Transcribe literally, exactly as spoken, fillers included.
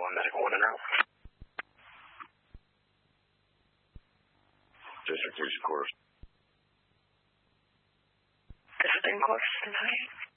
on medical order now. District police, of course. This is in course tonight.